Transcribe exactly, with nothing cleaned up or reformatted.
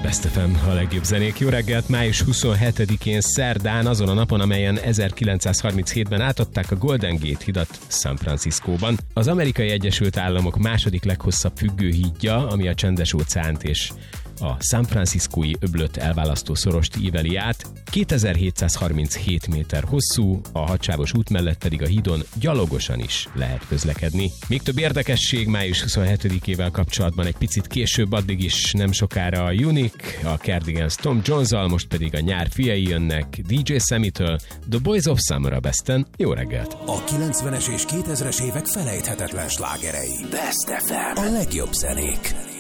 Best ef em, a legjobb zenék. Jó reggelt, május huszonhetedikén szerdán, azon a napon, amelyen ezerkilencszázharminchétben átadták a Golden Gate hidat San Franciscóban. Az Amerikai Egyesült Államok második leghosszabb függőhídja, ami a Csendes-óceánt és a San Franciscói öblöt elválasztó szorost íveli át, kétezer-hétszázharminchét méter hosszú, a hadsávos út mellett pedig a hídon gyalogosan is lehet közlekedni. Még több érdekesség május huszonhetedikével kapcsolatban egy picit később, addig is nem sokára a Unique, a Cardigans Tom Jones-al, most pedig a nyár fiai jönnek dé dzsé Sammy-től, The Boys of Summer a Besten. Jó reggelt! A kilencvenes és kétezres évek felejthetetlen slágerei. Best ef em. A legjobb zenék.